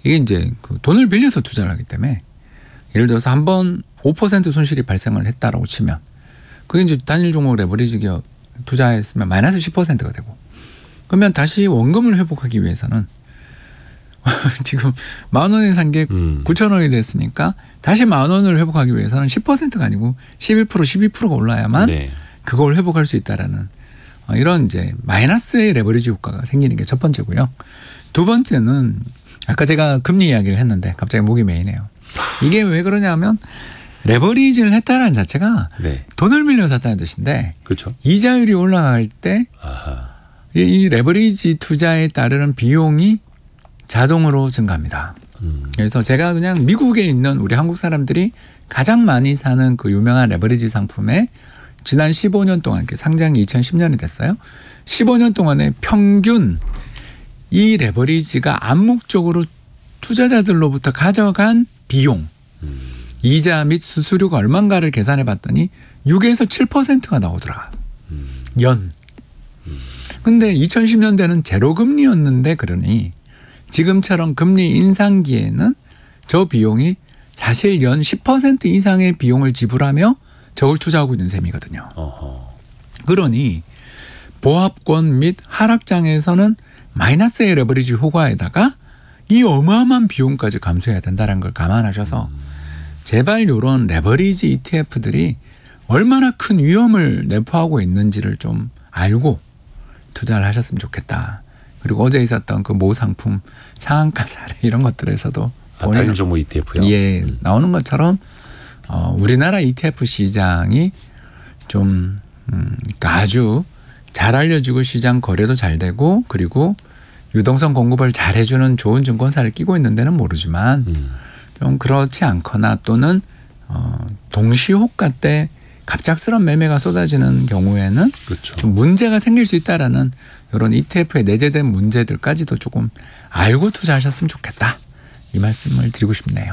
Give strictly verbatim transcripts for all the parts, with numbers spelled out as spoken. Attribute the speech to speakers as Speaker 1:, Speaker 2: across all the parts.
Speaker 1: 이게 이제 그 돈을 빌려서 투자를 하기 때문에 예를 들어서 한 번 오 퍼센트 손실이 발생을 했다라고 치면 그게 이제 단일 종목 레버리지 기업 투자했으면 마이너스 십 퍼센트가 되고 그러면 다시 원금을 회복하기 위해서는 지금 만 원에 산 게
Speaker 2: 음.
Speaker 1: 구천 원이 됐으니까 다시 만 원을 회복하기 위해서는 십 퍼센트가 아니고 십일 퍼센트 십이 퍼센트가 올라야만
Speaker 2: 네.
Speaker 1: 그걸 회복할 수 있다라는 이런 이제 마이너스의 레버리지 효과가 생기는 게 첫 번째고요. 두 번째는 아까 제가 금리 이야기를 했는데 갑자기 목이 메이네요. 이게 왜 그러냐면 레버리지를 했다는 자체가
Speaker 2: 네.
Speaker 1: 돈을 빌려 샀다는 뜻인데
Speaker 2: 그렇죠.
Speaker 1: 이자율이 올라갈 때 이 레버리지 투자에 따르는 비용이 자동으로 증가합니다.
Speaker 2: 음.
Speaker 1: 그래서 제가 그냥 미국에 있는 우리 한국 사람들이 가장 많이 사는 그 유명한 레버리지 상품에 지난 십오 년 동안 상장이 이천십 년이 됐어요. 십오 년 동안의 평균 이 레버리지가 암묵적으로 투자자들로부터 가져간 비용
Speaker 2: 음.
Speaker 1: 이자 및 수수료가 얼마인가를 계산해 봤더니 육에서 칠 퍼센트가 나오더라.
Speaker 2: 음.
Speaker 1: 연. 근데 이천십 년대는 제로 금리였는데 그러니 지금처럼 금리 인상기에는 저 비용이 사실 연 십 퍼센트 이상의 비용을 지불하며 저걸 투자하고 있는 셈이거든요.
Speaker 2: 어허.
Speaker 1: 그러니 보합권 및 하락장에서는 마이너스의 레버리지 효과에다가 이 어마어마한 비용까지 감수해야 된다는 걸 감안하셔서 제발 이런 레버리지 이티에프들이 얼마나 큰 위험을 내포하고 있는지를 좀 알고 투자를 하셨으면 좋겠다. 그리고 어제 있었던 그 모 상품 상한가 사례 이런 것들에서도
Speaker 2: 아, 단일 종목 이티에프요?
Speaker 1: 예, 나오는 것처럼 어, 우리나라 이티에프 시장이 좀 음, 아주 잘 알려지고 시장 거래도 잘 되고 그리고 유동성 공급을 잘 해주는 좋은 증권사를 끼고 있는 데는 모르지만
Speaker 2: 음.
Speaker 1: 좀 그렇지 않거나 또는 어, 동시호가 때 갑작스런 매매가 쏟아지는 경우에는
Speaker 2: 그렇죠.
Speaker 1: 좀 문제가 생길 수 있다라는 이런 이티에프에 내재된 문제들까지도 조금 알고 투자하셨으면 좋겠다. 이 말씀을 드리고 싶네요.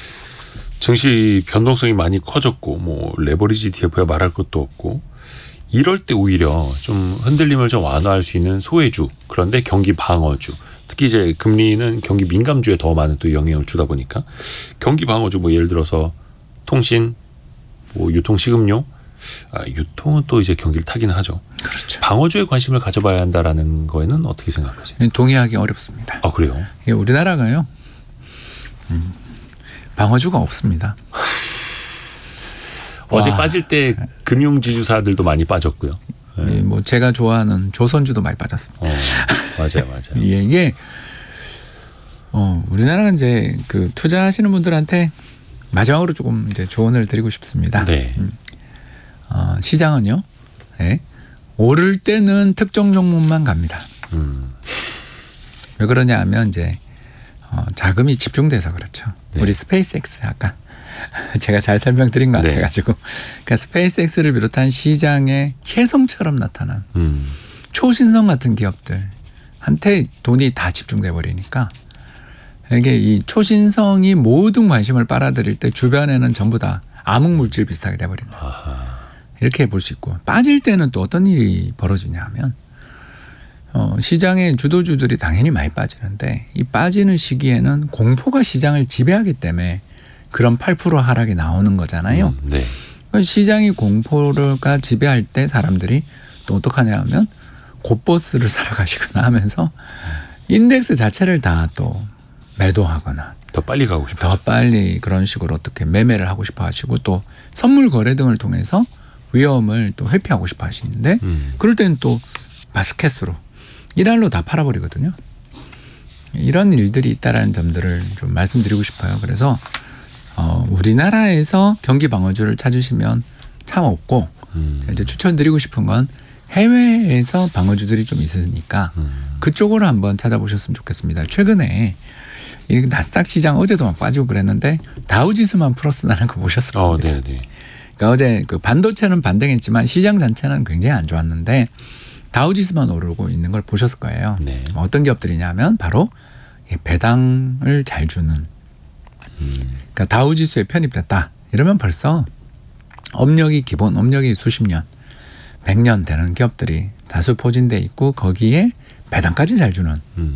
Speaker 2: 증시 변동성이 많이 커졌고 뭐 레버리지 이티에프야 말할 것도 없고 이럴 때 오히려 좀 흔들림을 좀 완화할 수 있는 소외주 그런데 경기 방어주 특히 이제 금리는 경기 민감주에 더 많은 또 영향을 주다 보니까 경기 방어주 뭐 예를 들어서 통신 뭐 유통식음료 아, 유통은 또 이제 경기를 타긴 하죠.
Speaker 1: 그렇죠.
Speaker 2: 방어주에 관심을 가져봐야 한다라는 거에는 어떻게 생각하세요?
Speaker 1: 동의하기 어렵습니다.
Speaker 2: 아 그래요?
Speaker 1: 이게 우리나라가요. 음, 방어주가 없습니다.
Speaker 2: 어제
Speaker 1: 와.
Speaker 2: 빠질 때 금융지주사들도 많이 빠졌고요.
Speaker 1: 네. 뭐 제가 좋아하는 조선주도 많이 빠졌습니다.
Speaker 2: 어, 맞아요, 맞아요.
Speaker 1: 예, 이게 어, 우리나라는 이제 그 투자하시는 분들한테 마지막으로 조금 이제 조언을 드리고 싶습니다.
Speaker 2: 네.
Speaker 1: 음. 어, 시장은요, 네. 오를 때는 특정 종목만 갑니다.
Speaker 2: 음.
Speaker 1: 왜 그러냐 하면 이제 어, 자금이 집중돼서 그렇죠.
Speaker 2: 네.
Speaker 1: 우리 스페이스X 아까 제가 잘 설명드린 것
Speaker 2: 네.
Speaker 1: 같아가지고 그러니까 스페이스X를 비롯한 시장의 혜성처럼 나타난
Speaker 2: 음.
Speaker 1: 초신성 같은 기업들한테 돈이 다 집중돼 버리니까 이게 이 초신성이 모든 관심을 빨아들일 때 주변에는 전부 다 암흑물질 비슷하게 돼버린다.
Speaker 2: 아하.
Speaker 1: 이렇게 볼 수 있고 빠질 때는 또 어떤 일이 벌어지냐 하면 어, 시장의 주도주들이 당연히 많이 빠지는데 이 빠지는 시기에는 공포가 시장을 지배하기 때문에 그런 팔 퍼센트 하락이 나오는 거잖아요.
Speaker 2: 음, 네.
Speaker 1: 시장이 공포가 지배할 때 사람들이 또 어떡하냐 하면 곧버스를 사러 가시거나 하면서 인덱스 자체를 다 또 매도하거나
Speaker 2: 더 빨리 가고 싶어요.
Speaker 1: 더 빨리 그런 식으로 어떻게 매매를 하고 싶어 하시고 또 선물 거래 등을 통해서 위험을 또 회피하고 싶어 하시는데
Speaker 2: 음.
Speaker 1: 그럴 때는 또 바스켓으로 일할로 다 팔아버리거든요. 이런 일들이 있다라는 점들을 좀 말씀드리고 싶어요. 그래서 어, 우리나라에서 경기 방어주를 찾으시면 참 없고
Speaker 2: 음.
Speaker 1: 이제 추천드리고 싶은 건 해외에서 방어주들이 좀 있으니까
Speaker 2: 음.
Speaker 1: 그쪽으로 한번 찾아보셨으면 좋겠습니다. 최근에 이 나스닥 시장 어제도 막 빠지고 그랬는데 다우지수만 플러스 나는 거 보셨을 겁니다.
Speaker 2: 어, 네, 네.
Speaker 1: 그러니까 어제 그 반도체는 반등했지만 시장 자체는 굉장히 안 좋았는데 다우지수만 오르고 있는 걸 보셨을 거예요.
Speaker 2: 네.
Speaker 1: 어떤 기업들이냐면 바로 배당을 잘 주는
Speaker 2: 음.
Speaker 1: 그러니까 다우지수에 편입됐다. 이러면 벌써 업력이 기본 업력이 수십 년, 백 년 되는 기업들이 다수 포진돼 있고 거기에 배당까지 잘 주는
Speaker 2: 음.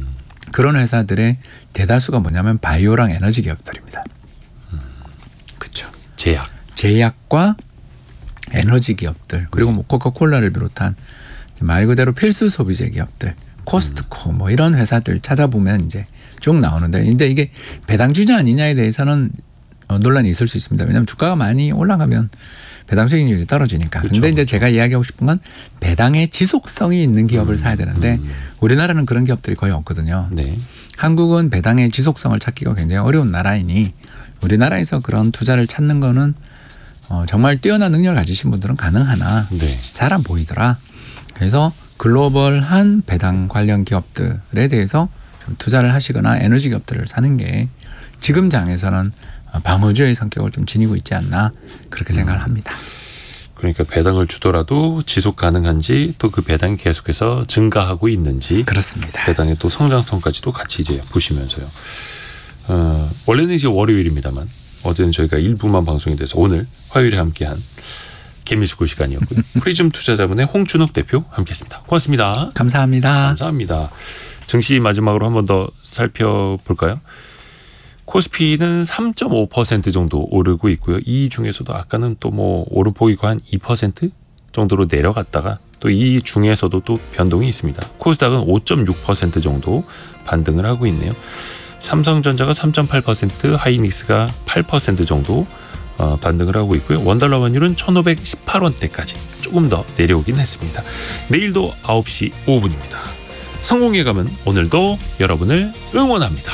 Speaker 1: 그런 회사들의 대다수가 뭐냐면 바이오랑 에너지 기업들입니다.
Speaker 2: 음.
Speaker 1: 그렇죠.
Speaker 2: 제약.
Speaker 1: 제약과 에너지 기업들 그리고 뭐 코카콜라를 비롯한 말 그대로 필수 소비재 기업들, 코스트코 뭐 이런 회사들 찾아보면 이제 쭉 나오는데 이제 이게 배당 주주 아니냐에 대해서는 논란이 있을 수 있습니다. 왜냐하면 주가가 많이 올라가면 배당 수익률이 떨어지니까. 그런데 이제 제가 이야기하고 싶은 건 배당의 지속성이 있는 기업을 음, 사야 되는데 음. 우리나라는 그런 기업들이 거의 없거든요. 네. 한국은 배당의 지속성을 찾기가 굉장히 어려운 나라이니 우리나라에서 그런 투자를 찾는 거는 어, 정말 뛰어난 능력을 가지신 분들은 가능하나 네. 잘 안 보이더라. 그래서 글로벌한 배당 관련 기업들에 대해서 좀 투자를 하시거나 에너지 기업들을 사는 게 지금 장에서는 방어주의 성격을 좀 지니고 있지 않나 그렇게 생각을 합니다.
Speaker 2: 그러니까 배당을 주더라도 지속 가능한지 또 그 배당이 계속해서 증가하고 있는지
Speaker 1: 그렇습니다.
Speaker 2: 배당의 또 성장성까지도 같이 이제 보시면서요. 어, 원래는 이제 월요일입니다만 어제는 저희가 일부만 방송이 돼서 오늘 화요일에 함께한 개미수구 시간이었고요. 프리즘 투자자문의 홍준욱 대표 함께했습니다. 고맙습니다.
Speaker 1: 감사합니다.
Speaker 2: 감사합니다. 증시 마지막으로 한 번 더 살펴볼까요? 코스피는 삼 점 오 퍼센트 정도 오르고 있고요. 이 중에서도 아까는 또 뭐 오름폭이 한 이 퍼센트 정도로 내려갔다가 또 이 중에서도 또 변동이 있습니다. 코스닥은 오 점 육 퍼센트 정도 반등을 하고 있네요. 삼성전자가 삼 점 팔 퍼센트, 하이닉스가 팔 퍼센트 정도 어, 반등을 하고 있고요. 원달러 환율은 천오백십팔 원대까지 조금 더 내려오긴 했습니다. 내일도 아홉 시 오 분입니다. 성공의 감은 오늘도 여러분을 응원합니다.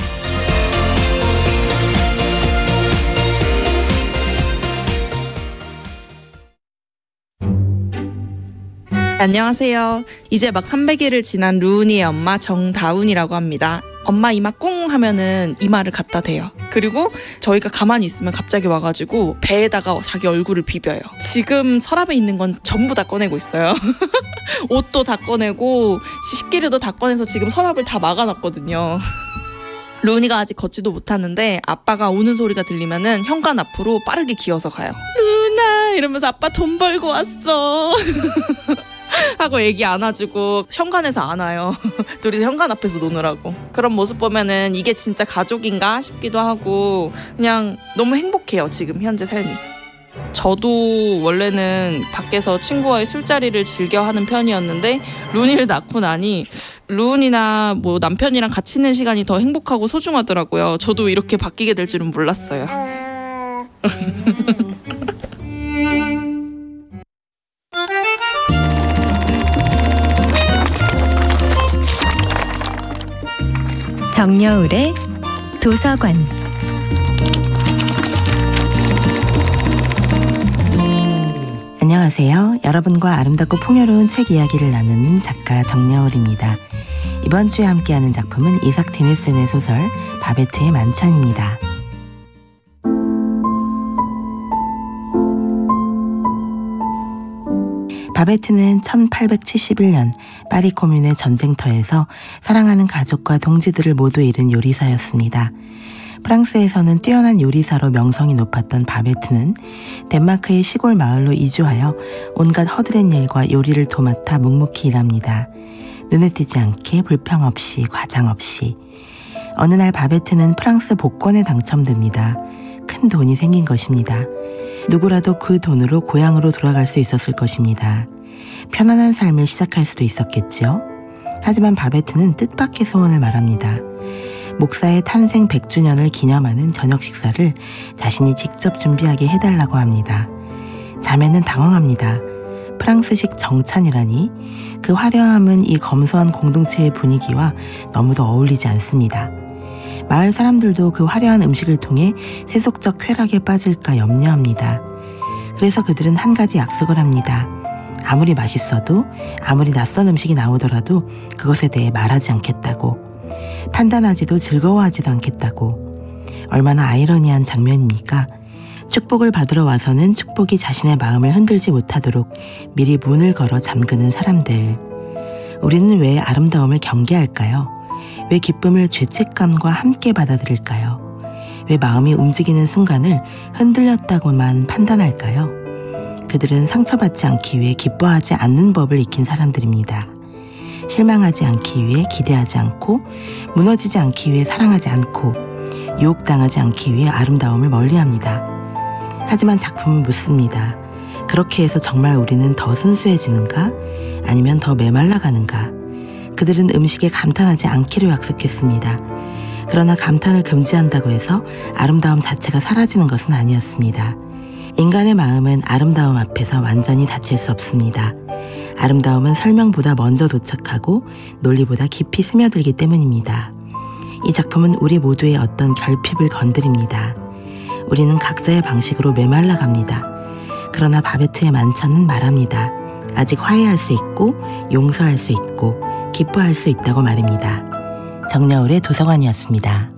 Speaker 3: 안녕하세요. 이제 막 삼백 일을 지난 루은이의 엄마 정다운이라고 합니다. 엄마 이마 꿍 하면은 이마를 갖다 대요. 그리고 저희가 가만히 있으면 갑자기 와가지고 배에다가 자기 얼굴을 비벼요. 지금 서랍에 있는 건 전부 다 꺼내고 있어요. 옷도 다 꺼내고 식기류도 다 꺼내서 지금 서랍을 다 막아놨거든요. 루은이가 아직 걷지도 못하는데 아빠가 우는 소리가 들리면은 현관 앞으로 빠르게 기어서 가요. 루나 이러면서 아빠 돈 벌고 왔어. 하고 애기 안아주고 현관에서 안아요. 둘이서 현관 앞에서 노느라고. 그런 모습 보면은 이게 진짜 가족인가 싶기도 하고 그냥 너무 행복해요. 지금 현재 삶이. 저도 원래는 밖에서 친구와의 술자리를 즐겨 하는 편이었는데 루은이를 낳고 나니 루은이나 뭐 남편이랑 같이 있는 시간이 더 행복하고 소중하더라고요. 저도 이렇게 바뀌게 될 줄은 몰랐어요.
Speaker 4: 정여울의 도서관.
Speaker 5: 안녕하세요. 여러분과 아름답고 풍요로운 책 이야기를 나누는 작가 정여울입니다. 이번 주에 함께하는 작품은 이삭 디니슨의 소설 바베트의 만찬입니다. 바베트는 천팔백칠십일 년 파리 코뮌의 전쟁터에서 사랑하는 가족과 동지들을 모두 잃은 요리사였습니다. 프랑스에서는 뛰어난 요리사로 명성이 높았던 바베트는 덴마크의 시골 마을로 이주하여 온갖 허드렛 일과 요리를 도맡아 묵묵히 일합니다. 눈에 띄지 않게 불평 없이 과장 없이. 어느 날 바베트는 프랑스 복권에 당첨됩니다. 큰 돈이 생긴 것입니다. 누구라도 그 돈으로 고향으로 돌아갈 수 있었을 것입니다. 편안한 삶을 시작할 수도 있었겠죠. 하지만 바베트는 뜻밖의 소원을 말합니다. 목사의 탄생 백 주년을 기념하는 저녁 식사를 자신이 직접 준비하게 해달라고 합니다. 자매는 당황합니다. 프랑스식 정찬이라니 그 화려함은 이 검소한 공동체의 분위기와 너무도 어울리지 않습니다. 마을 사람들도 그 화려한 음식을 통해 세속적 쾌락에 빠질까 염려합니다. 그래서 그들은 한 가지 약속을 합니다. 아무리 맛있어도 아무리 낯선 음식이 나오더라도 그것에 대해 말하지 않겠다고. 판단하지도 즐거워하지도 않겠다고. 얼마나 아이러니한 장면입니까? 축복을 받으러 와서는 축복이 자신의 마음을 흔들지 못하도록 미리 문을 걸어 잠그는 사람들. 우리는 왜 아름다움을 경계할까요? 왜 기쁨을 죄책감과 함께 받아들일까요? 왜 마음이 움직이는 순간을 흔들렸다고만 판단할까요? 그들은 상처받지 않기 위해 기뻐하지 않는 법을 익힌 사람들입니다. 실망하지 않기 위해 기대하지 않고, 무너지지 않기 위해 사랑하지 않고, 유혹당하지 않기 위해 아름다움을 멀리합니다. 하지만 작품은 묻습니다. 그렇게 해서 정말 우리는 더 순수해지는가? 아니면 더 메말라가는가? 그들은 음식에 감탄하지 않기로 약속했습니다. 그러나 감탄을 금지한다고 해서 아름다움 자체가 사라지는 것은 아니었습니다. 인간의 마음은 아름다움 앞에서 완전히 닫힐 수 없습니다. 아름다움은 설명보다 먼저 도착하고 논리보다 깊이 스며들기 때문입니다. 이 작품은 우리 모두의 어떤 결핍을 건드립니다. 우리는 각자의 방식으로 메말라 갑니다. 그러나 바베트의 만찬은 말합니다. 아직 화해할 수 있고 용서할 수 있고 기뻐할 수 있다고 말입니다. 정여울의 도서관이었습니다.